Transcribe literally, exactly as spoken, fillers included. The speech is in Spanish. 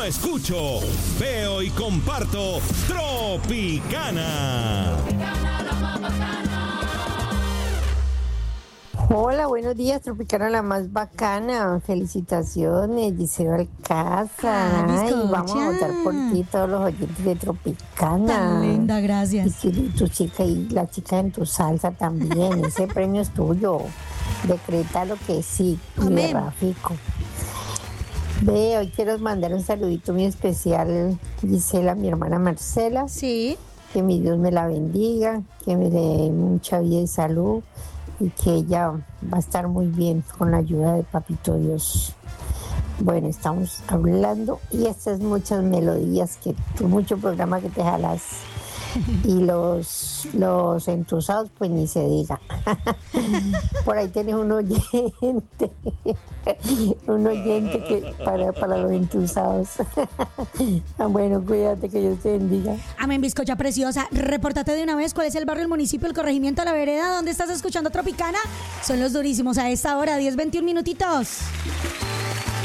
escucho, veo y comparto Tropicana. Hola, buenos días, Tropicana, la más bacana. Felicitaciones, Gisela Alcázar. Ay, vamos a votar por ti, todos los oyentes de Tropicana. Tan linda, gracias. Y tu chica y la chica en tu salsa también. Ese premio es tuyo. Decreta lo que sí. Y de Rafico. Ve, hoy quiero mandar un saludito muy especial, Gisela, a mi hermana Marcela. Sí. Que mi Dios me la bendiga, que me dé mucha vida y salud. Y que ella va a estar muy bien con la ayuda de Papito Dios. Bueno, estamos hablando y estas muchas melodías, que tú, mucho programa que te jalas. Y los, los entusados, pues ni se diga. Por ahí tienes un oyente, un oyente que para, para los entusados. Bueno, cuídate, que Dios te bendiga. Amén, bizcocha preciosa. Repórtate de una vez cuál es el barrio, el municipio, el corregimiento, la vereda donde estás escuchando Tropicana. Son los durísimos a esta hora, diez veintiún minutitos.